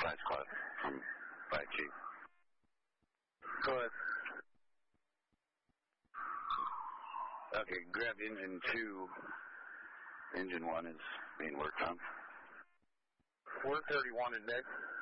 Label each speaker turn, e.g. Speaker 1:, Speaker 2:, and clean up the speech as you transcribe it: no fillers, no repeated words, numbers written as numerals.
Speaker 1: Flash Club from Fire Chief.
Speaker 2: Go ahead.
Speaker 1: Okay, grab engine 2. Engine 1 is being worked on.
Speaker 2: 431 and next.